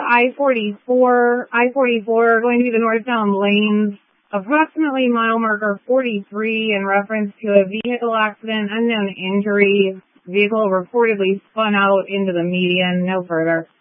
I-44 going to be the northbound lanes, approximately mile marker 43 in reference to a vehicle accident, unknown injury. Vehicle reportedly spun out into the median, no further.